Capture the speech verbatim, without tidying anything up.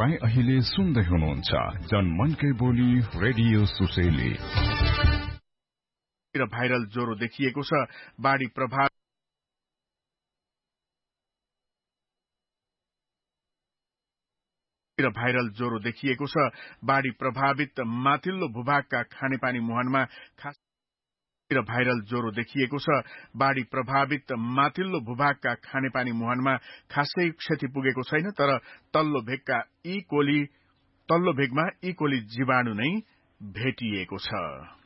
तपाई अहिले सुन्दै हुनुहुन्छ जनमनकै बोली रेडियो सुसेली। र भाइरल ज्वरो देखिएको छ। बाढी प्रभाव र भाइरल ज्वरो देखिएको छ। बाढी प्रभावित माथिल्लो भूभागका खानेपानी मुहानमा खास र भाइरल ज्वरो देखिएको छ। बाढी प्रभावित माथिल्लो भूभागका खानेपानी मुहानमा खासै क्षति पुगेको छैन, तर तल्लो भेगका ई कोली तल्लो भेगमा ई कोली जीवाणु नै भेटिएको छ।